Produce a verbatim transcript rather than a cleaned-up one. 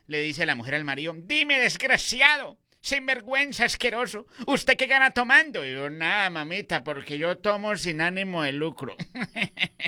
Le dice la mujer al marido, dime, desgraciado, sinvergüenza, asqueroso, ¿usted qué gana tomando? Y yo, nada, mamita, porque yo tomo sin ánimo de lucro.